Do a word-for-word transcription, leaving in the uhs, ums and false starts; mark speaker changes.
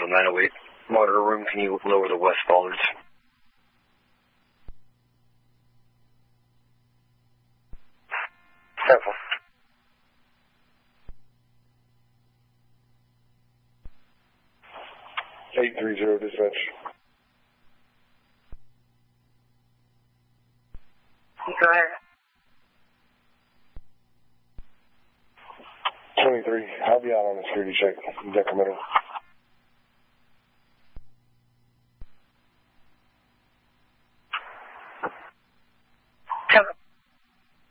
Speaker 1: Seattle nine oh eight. Monitor room, can you lower the west bollards? Careful.
Speaker 2: eight three zero dispatch.
Speaker 3: Go ahead.
Speaker 2: twenty-three, I'll be out on a security check in Sacramento.